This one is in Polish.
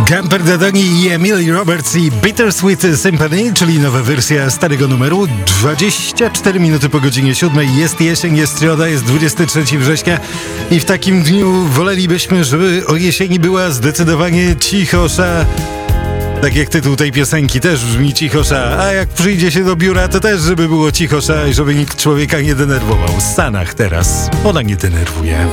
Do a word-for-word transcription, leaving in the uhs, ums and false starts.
Camper Dadoni i Emily Roberts i Bittersweet Symphony, czyli nowa wersja starego numeru. dwadzieścia cztery minuty po godzinie siódmej. Jest jesień, jest środa, jest dwudziestego trzeciego września i w takim dniu wolelibyśmy, żeby o jesieni była zdecydowanie cichosza. Tak jak tytuł tej piosenki też brzmi cichosza, a jak przyjdzie się do biura, to też żeby było cichosza i żeby nikt człowieka nie denerwował. Sanach teraz, ona nie denerwuje.